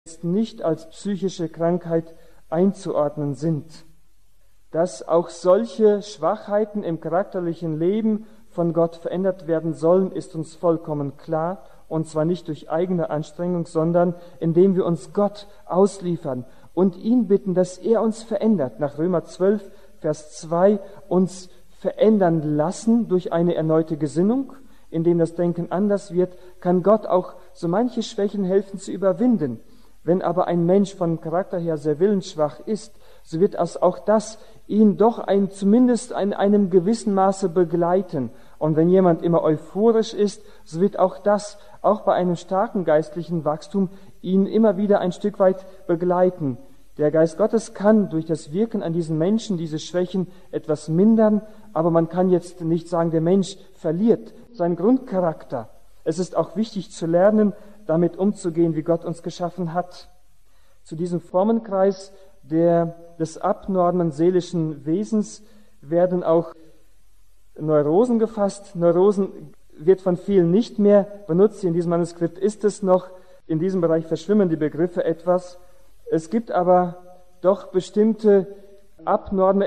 nicht als psychische Krankheit einzuordnen sind. Dass auch solche Schwachheiten im charakterlichen Leben von Gott verändert werden sollen, ist uns vollkommen klar, und zwar nicht durch eigene Anstrengung, sondern indem wir uns Gott ausliefern und ihn bitten, dass er uns verändert. Nach Römer 12, Vers 2, uns verändern lassen durch eine erneute Gesinnung, indem das Denken anders wird, kann Gott auch so manche Schwächen helfen zu überwinden. Wenn aber ein Mensch von Charakter her sehr willensschwach ist, so wird auch das ihn doch zumindest in einem gewissen Maße begleiten. Und wenn jemand immer euphorisch ist, so wird auch das, auch bei einem starken geistlichen Wachstum, ihn immer wieder ein Stück weit begleiten. Der Geist Gottes kann durch das Wirken an diesen Menschen diese Schwächen etwas mindern, aber man kann jetzt nicht sagen, der Mensch verliert seinen Grundcharakter. Es ist auch wichtig zu lernen, damit umzugehen, wie Gott uns geschaffen hat. Zu diesem Formenkreis des abnormen seelischen Wesens werden auch Neurosen gefasst. Neurosen wird von vielen nicht mehr benutzt. Hier in diesem Manuskript ist es noch. In diesem Bereich verschwimmen die Begriffe etwas. Es gibt aber doch bestimmte abnorme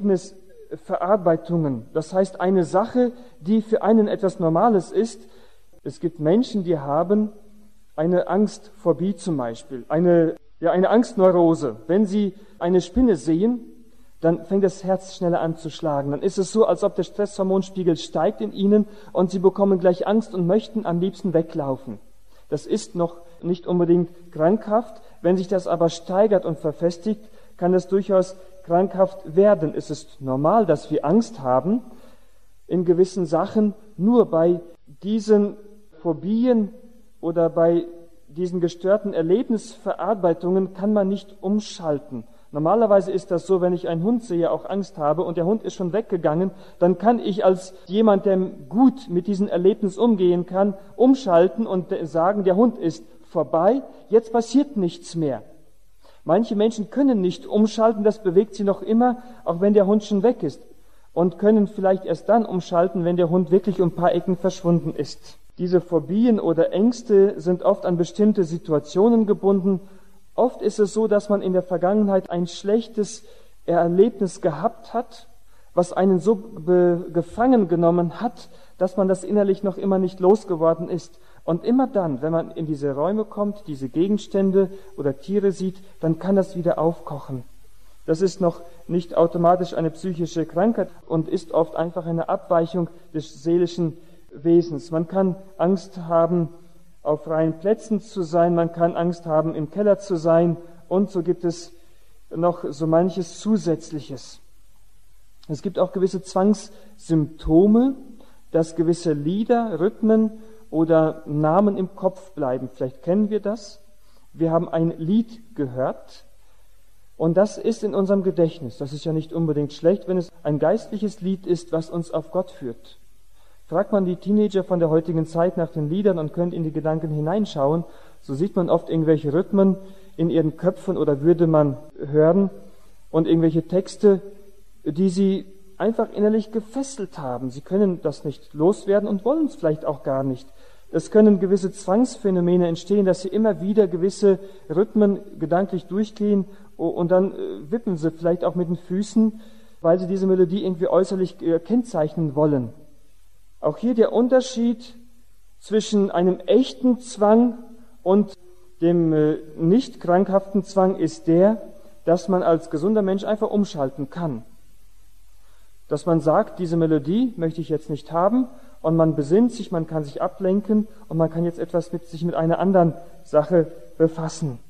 Erlebnisverarbeitungen. Das heißt, eine Sache, die für einen etwas Normales ist. Es gibt Menschen, die haben eine Angstphobie zum Beispiel, eine Angstneurose. Wenn sie eine Spinne sehen, dann fängt das Herz schneller an zu schlagen. Dann ist es so, als ob der Stresshormonspiegel steigt in ihnen und sie bekommen gleich Angst und möchten am liebsten weglaufen. Das ist noch nicht unbedingt krankhaft. Wenn sich das aber steigert und verfestigt, kann es durchaus krankhaft werden. Es ist normal, dass wir Angst haben in gewissen Sachen. Nur bei diesen Phobien oder bei diesen gestörten Erlebnisverarbeitungen kann man nicht umschalten. Normalerweise ist das so, wenn ich einen Hund sehe, auch Angst habe und der Hund ist schon weggegangen, dann kann ich als jemand, der gut mit diesem Erlebnis umgehen kann, umschalten und sagen, der Hund ist vorbei, jetzt passiert nichts mehr. Manche Menschen können nicht umschalten, das bewegt sie noch immer, auch wenn der Hund schon weg ist, und können vielleicht erst dann umschalten, wenn der Hund wirklich um ein paar Ecken verschwunden ist. Diese Phobien oder Ängste sind oft an bestimmte Situationen gebunden. Oft ist es so, dass man in der Vergangenheit ein schlechtes Erlebnis gehabt hat, was einen so gefangen genommen hat, dass man das innerlich noch immer nicht losgeworden ist. Und immer dann, wenn man in diese Räume kommt, diese Gegenstände oder Tiere sieht, dann kann das wieder aufkochen. Das ist noch nicht automatisch eine psychische Krankheit und ist oft einfach eine Abweichung des seelischen Wesens. Man kann Angst haben, auf freien Plätzen zu sein, man kann Angst haben, im Keller zu sein, und so gibt es noch so manches Zusätzliches. Es gibt auch gewisse Zwangssymptome, dass gewisse Lieder, Rhythmen oder Namen im Kopf bleiben. Vielleicht kennen wir das. Wir haben ein Lied gehört und das ist in unserem Gedächtnis. Das ist ja nicht unbedingt schlecht, wenn es ein geistliches Lied ist, was uns auf Gott führt. Fragt man die Teenager von der heutigen Zeit nach den Liedern und könnt in die Gedanken hineinschauen, so sieht man oft irgendwelche Rhythmen in ihren Köpfen oder würde man hören und irgendwelche Texte, die sie einfach innerlich gefesselt haben. Sie können das nicht loswerden und wollen es vielleicht auch gar nicht. Es können gewisse Zwangsphänomene entstehen, dass sie immer wieder gewisse Rhythmen gedanklich durchgehen und dann wippen sie vielleicht auch mit den Füßen, weil sie diese Melodie irgendwie äußerlich kennzeichnen wollen. Auch hier der Unterschied zwischen einem echten Zwang und dem nicht krankhaften Zwang ist der, dass man als gesunder Mensch einfach umschalten kann. Dass man sagt, diese Melodie möchte ich jetzt nicht haben, und man besinnt sich, man kann sich ablenken und man kann jetzt sich mit einer anderen Sache befassen.